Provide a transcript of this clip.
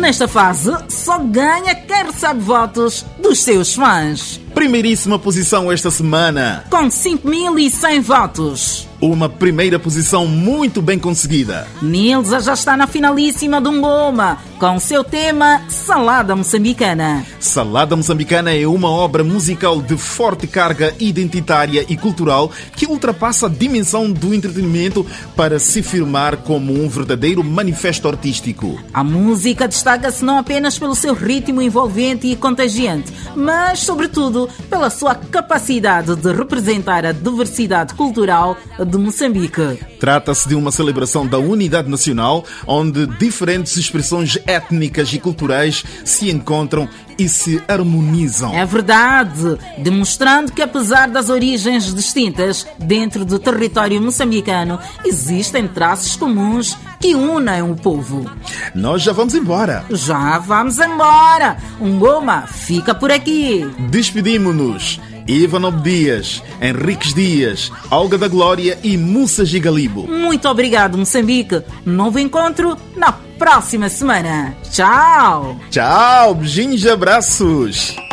Nesta fase, só ganha quem recebe votos dos seus fãs. Primeiríssima posição esta semana, com 5.100 votos. Uma primeira posição muito bem conseguida. Nilza já está na finalíssima do Ngoma, com o seu tema Salada Moçambicana. Salada Moçambicana é uma obra musical de forte carga identitária e cultural que ultrapassa a dimensão do entretenimento para se firmar como um verdadeiro manifesto artístico. A música destaca-se não apenas pelo seu ritmo envolvente e contagiante, mas, sobretudo, pela sua capacidade de representar a diversidade cultural de Moçambique. Trata-se de uma celebração da unidade nacional, onde diferentes expressões étnicas e culturais se encontram e se harmonizam. É verdade, demonstrando que apesar das origens distintas dentro do território moçambicano, existem traços comuns que unem o povo. Nós já vamos embora. Já vamos embora. O Ngoma fica por aqui. Despedimos-nos. Ivanob Dias, Henriques Dias, Olga da Glória e Mussa Gigalibo. Muito obrigado, Moçambique. Novo encontro na próxima semana. Tchau! Tchau, beijinhos e abraços.